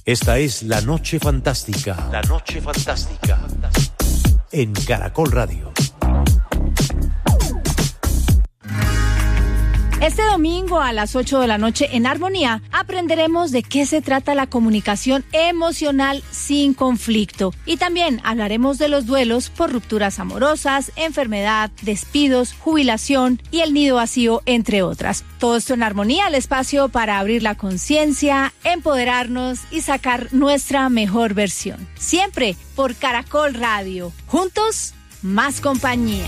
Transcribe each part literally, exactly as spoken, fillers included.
Esta es La Noche Fantástica. La Noche Fantástica. En Caracol Radio. Este domingo a las ocho de la noche en Armonía aprenderemos de qué se trata la comunicación emocional sin conflicto. Y también hablaremos de los duelos por rupturas amorosas, enfermedad, despidos, jubilación y el nido vacío, entre otras. Todo esto en Armonía, el espacio para abrir la conciencia, empoderarnos y sacar nuestra mejor versión. Siempre por Caracol Radio. Juntos, más compañía.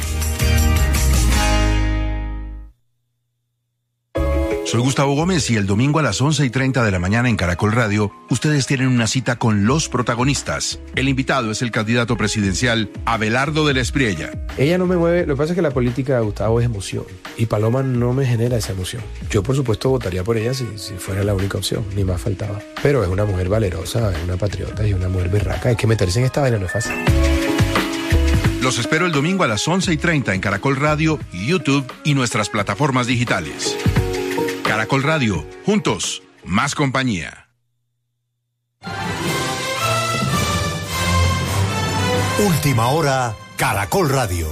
Soy Gustavo Gómez y el domingo a las once y treinta de la mañana en Caracol Radio, ustedes tienen una cita con los protagonistas. El invitado es el candidato presidencial Abelardo de la Espriella. Ella no me mueve, lo que pasa es que la política de Gustavo es emoción y Paloma no me genera esa emoción. Yo por supuesto votaría por ella si, si fuera la única opción, ni más faltaba. Pero es una mujer valerosa, es una patriota y una mujer berraca. Hay que meterse en esta vaina, no es fácil. Los espero el domingo a las once y treinta en Caracol Radio, YouTube y nuestras plataformas digitales. Caracol Radio, juntos, más compañía. Última hora, Caracol Radio.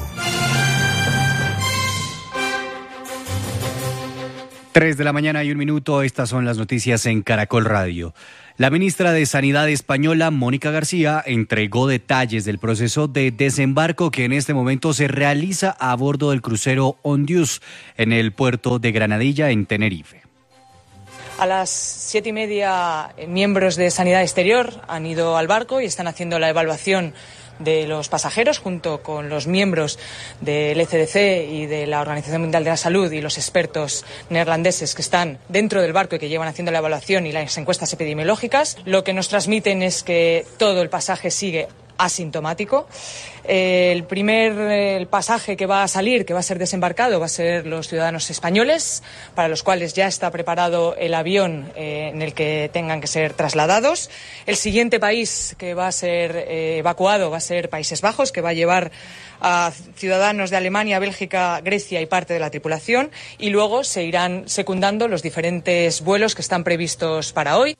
Tres de la mañana y un minuto, estas son las noticias en Caracol Radio. La ministra de Sanidad española, Mónica García, entregó detalles del proceso de desembarco que en este momento se realiza a bordo del crucero Ondius en el puerto de Granadilla, en Tenerife. A las siete y media, miembros de Sanidad Exterior han ido al barco y están haciendo la evaluación de los pasajeros junto con los miembros del E C D C y de la Organización Mundial de la Salud y los expertos neerlandeses que están dentro del barco y que llevan haciendo la evaluación y las encuestas epidemiológicas. Lo que nos transmiten es que todo el pasaje sigue asintomático. El primer el pasaje que va a salir, que va a ser desembarcado, va a ser los ciudadanos españoles, para los cuales ya está preparado el avión eh, en el que tengan que ser trasladados. El siguiente país que va a ser eh, evacuado va a ser Países Bajos, que va a llevar a ciudadanos de Alemania, Bélgica, Grecia y parte de la tripulación, y luego se irán secundando los diferentes vuelos que están previstos para hoy.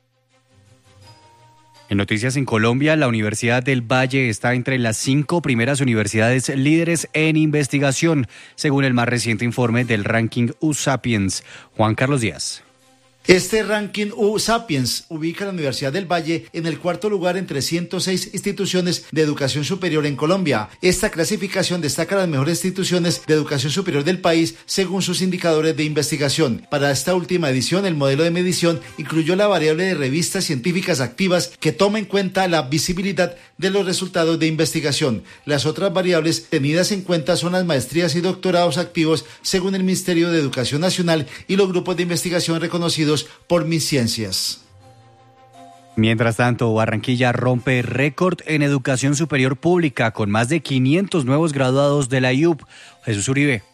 En noticias en Colombia, la Universidad del Valle está entre las cinco primeras universidades líderes en investigación, según el más reciente informe del ranking U Sapiens. Juan Carlos Díaz. Este ranking U Sapiens ubica a la Universidad del Valle en el cuarto lugar entre ciento seis instituciones de educación superior en Colombia. Esta clasificación destaca las mejores instituciones de educación superior del país según sus indicadores de investigación. Para esta última edición, el modelo de medición incluyó la variable de revistas científicas activas que toma en cuenta la visibilidad de los resultados de investigación. Las otras variables tenidas en cuenta son las maestrías y doctorados activos según el Ministerio de Educación Nacional y los grupos de investigación reconocidos por MinCiencias. Mientras tanto, Barranquilla rompe récord en educación superior pública con más de quinientos nuevos graduados de la I U P. Jesús Uribe.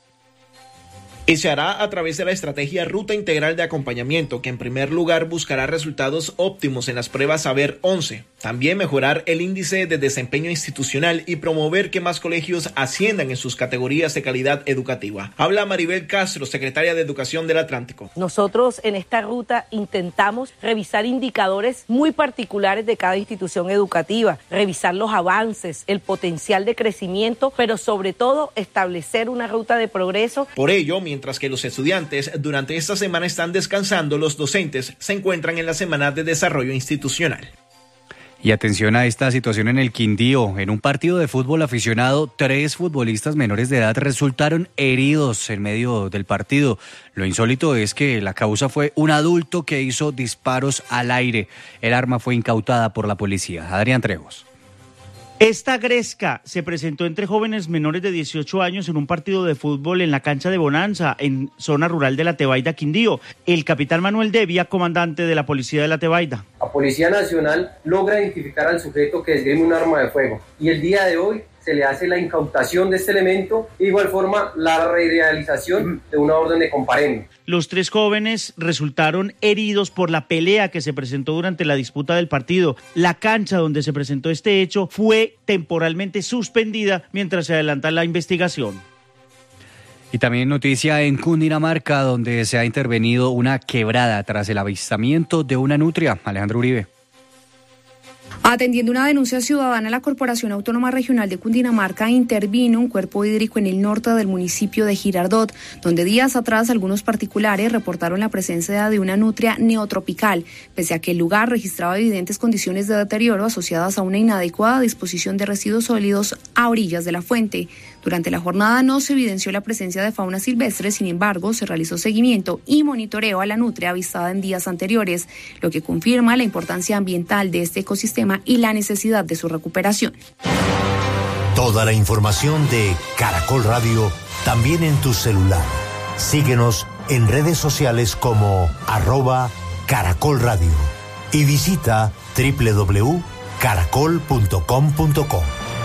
Y se hará a través de la estrategia Ruta Integral de Acompañamiento, que en primer lugar buscará resultados óptimos en las pruebas Saber once. También mejorar el índice de desempeño institucional y promover que más colegios asciendan en sus categorías de calidad educativa. Habla Maribel Castro, secretaria de Educación del Atlántico. Nosotros en esta ruta intentamos revisar indicadores muy particulares de cada institución educativa, revisar los avances, el potencial de crecimiento, pero sobre todo establecer una ruta de progreso. Por ello, mientras que los estudiantes durante esta semana están descansando, los docentes se encuentran en la semana de desarrollo institucional. Y atención a esta situación en el Quindío. En un partido de fútbol aficionado, tres futbolistas menores de edad resultaron heridos en medio del partido. Lo insólito es que la causa fue un adulto que hizo disparos al aire. El arma fue incautada por la policía. Adrián Trejos. Esta gresca se presentó entre jóvenes menores de dieciocho años en un partido de fútbol en la cancha de Bonanza, en zona rural de La Tebaida, Quindío. El capitán Manuel Devia, comandante de la policía de La Tebaida. La Policía Nacional logra identificar al sujeto que esgrime un arma de fuego y el día de hoy se le hace la incautación de este elemento, de igual forma la realización de una orden de comparendo. Los tres jóvenes resultaron heridos por la pelea que se presentó durante la disputa del partido. La cancha donde se presentó este hecho fue temporalmente suspendida mientras se adelanta la investigación. Y también noticia en Cundinamarca, donde se ha intervenido una quebrada tras el avistamiento de una nutria. Alejandro Uribe. Atendiendo una denuncia ciudadana, la Corporación Autónoma Regional de Cundinamarca intervino un cuerpo hídrico en el norte del municipio de Girardot, donde días atrás algunos particulares reportaron la presencia de una nutria neotropical, pese a que el lugar registraba evidentes condiciones de deterioro asociadas a una inadecuada disposición de residuos sólidos a orillas de la fuente. Durante la jornada no se evidenció la presencia de fauna silvestre, sin embargo, se realizó seguimiento y monitoreo a la nutria avistada en días anteriores, lo que confirma la importancia ambiental de este ecosistema y la necesidad de su recuperación. Toda la información de Caracol Radio también en tu celular. Síguenos en redes sociales como arroba Caracol Radio y visita doble u doble u doble u punto caracol punto com punto co.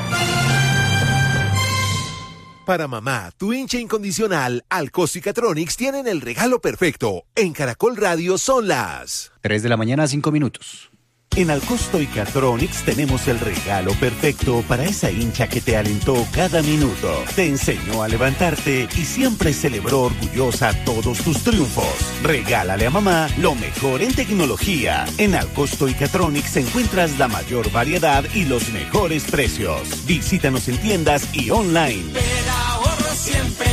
Para mamá, tu hincha incondicional, Alcosto y Catronics tienen el regalo perfecto. En Caracol Radio son las tres de la mañana, cinco minutos. En Alcosto y Catronics tenemos el regalo perfecto para esa hincha que te alentó cada minuto, te enseñó a levantarte y siempre celebró orgullosa todos tus triunfos. Regálale a mamá lo mejor en tecnología. En Alcosto y Catronics encuentras la mayor variedad y los mejores precios. Visítanos en tiendas y online. Te da ahorro siempre,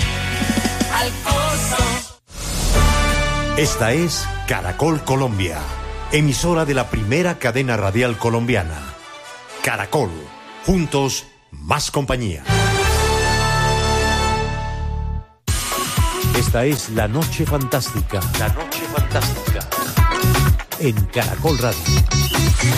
Alcosto. Esta es Caracol Colombia, emisora de la primera cadena radial colombiana. Caracol, juntos, más compañía. Esta es La Noche Fantástica. La Noche Fantástica. En Caracol Radio.